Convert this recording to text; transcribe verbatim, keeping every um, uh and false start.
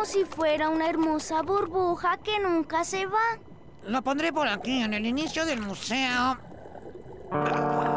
como si fuera una hermosa burbuja que nunca se va. Lo pondré por aquí, en el inicio del museo.